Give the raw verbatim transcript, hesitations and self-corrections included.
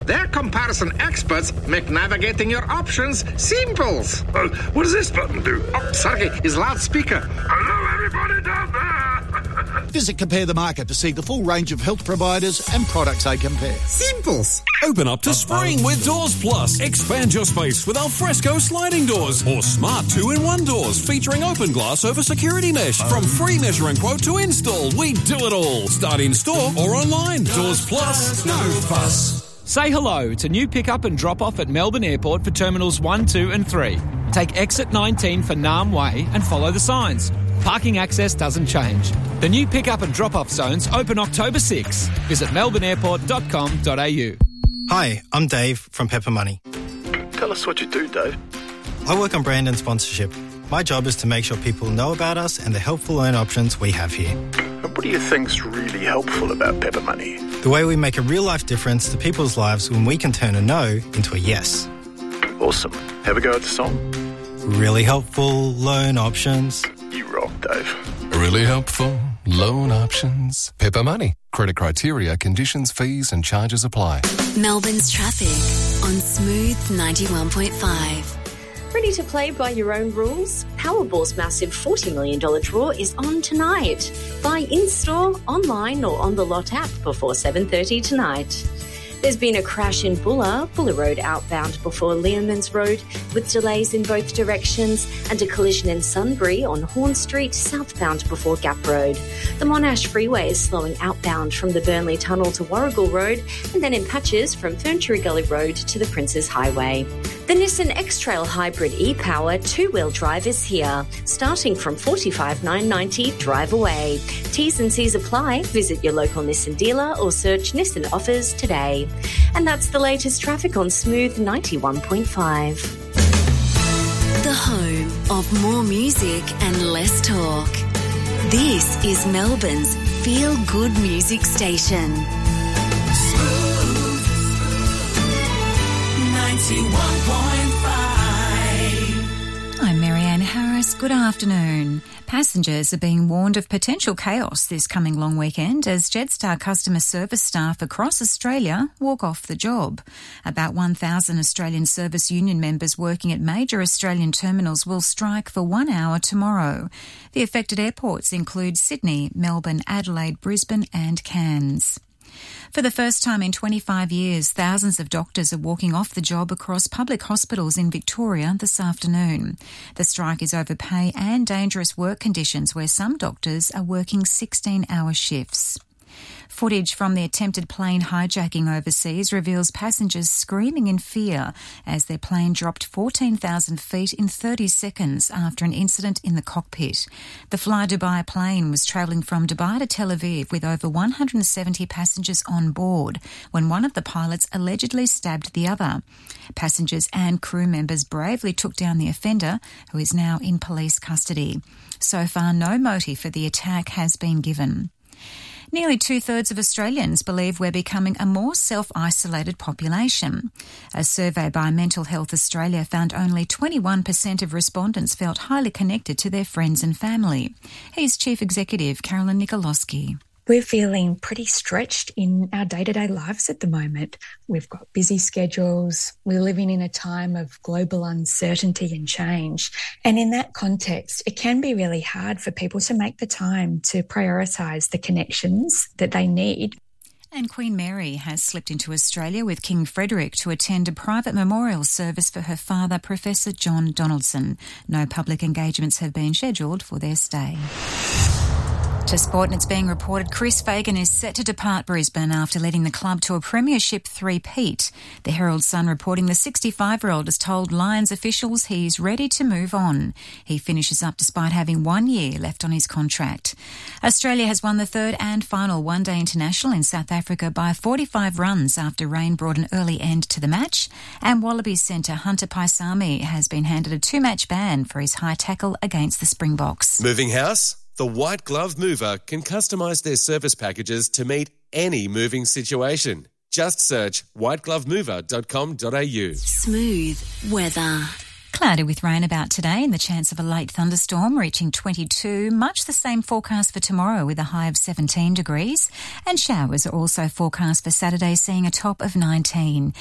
Their comparison experts make navigating your options simple. Uh, what does this button do? Oh, sorry, is loudspeaker. Hello, everybody down there. Visit Compare the Market to see the full range of health providers and products they compare. Simples. Open up to spring with Doors Plus. Expand your space with Alfresco sliding doors or smart two-in-one doors featuring open glass over security mesh. From free measure and quote to install, we do it all. Start in store or online. Doors Plus, no fuss. Say hello to new pick-up and drop-off at Melbourne Airport for Terminals one, two and three. Take exit nineteen for Nam Way and follow the signs. Parking access doesn't change. The new pick-up and drop-off zones open October sixth. Visit melbourne airport dot com dot a u. Hi, I'm Dave from Pepper Money. Tell us what you do, Dave. I work on brand and sponsorship. My job is to make sure people know about us and the helpful loan options we have here. And what do you think's really helpful about Pepper Money? The way we make a real-life difference to people's lives when we can turn a no into a yes. Awesome. Have a go at the song? Really helpful loan options. You rock, Dave. Really helpful loan options. Pepper Money. Credit criteria, conditions, fees and charges apply. Melbourne's traffic on Smooth ninety-one point five. Ready to play by your own rules? Powerball's massive forty million dollars draw is on tonight. Buy in-store, online or on the Lot app before seven thirty tonight. There's been a crash in Bulla, Bulla Road outbound before Learmans Road, with delays in both directions, and a collision in Sunbury on Horn Street, southbound before Gap Road. The Monash Freeway is slowing outbound from the Burnley Tunnel to Warrigal Road, and then in patches from Ferntree Gully Road to the Princes Highway. The Nissan X-Trail Hybrid e-Power two-wheel drive is here, starting from forty-five thousand nine hundred ninety dollars drive away. T's and C's apply. Visit your local Nissan dealer or search Nissan offers today. And that's the latest traffic on Smooth ninety-one point five. The home of more music and less talk. This is Melbourne's feel-good music station. Smooth ninety-one point five. I'm Marianne Harris. Good afternoon. Passengers are being warned of potential chaos this coming long weekend as Jetstar customer service staff across Australia walk off the job. About one thousand Australian Service Union members working at major Australian terminals will strike for one hour tomorrow. The affected airports include Sydney, Melbourne, Adelaide, Brisbane and Cairns. For the first time in twenty-five years, thousands of doctors are walking off the job across public hospitals in Victoria this afternoon. The strike is over pay and dangerous work conditions where some doctors are working sixteen-hour shifts. Footage from the attempted plane hijacking overseas reveals passengers screaming in fear as their plane dropped fourteen thousand feet in thirty seconds after an incident in the cockpit. The Fly Dubai plane was travelling from Dubai to Tel Aviv with over one hundred seventy passengers on board when one of the pilots allegedly stabbed the other. Passengers and crew members bravely took down the offender, who is now in police custody. So far, no motive for the attack has been given. Nearly two-thirds of Australians believe we're becoming a more self-isolated population. A survey by Mental Health Australia found only twenty-one percent of respondents felt highly connected to their friends and family. Here's Chief Executive Carolyn Nikolowski. We're feeling pretty stretched in our day-to-day lives at the moment. We've got busy schedules. We're living in a time of global uncertainty and change. And in that context, it can be really hard for people to make the time to prioritise the connections that they need. And Queen Mary has slipped into Australia with King Frederick to attend a private memorial service for her father, Professor John Donaldson. No public engagements have been scheduled for their stay. To sport, and it's being reported Chris Fagan is set to depart Brisbane after leading the club to a premiership three-peat. The Herald Sun reporting the sixty-five-year-old has told Lions officials he's ready to move on. He finishes up despite having one year left on his contract. Australia has won the third and final one-day international in South Africa by forty-five runs after rain brought an early end to the match, and Wallabies centre Hunter Paisami has been handed a two-match ban for his high tackle against the Springboks. Moving house? The White Glove Mover can customise their service packages to meet any moving situation. Just search white glove mover dot com dot a u. Smooth weather. Cloudy with rain about today and the chance of a late thunderstorm reaching twenty-two. Much the same forecast for tomorrow with a high of seventeen degrees. And showers are also forecast for Saturday, seeing a top of nineteen.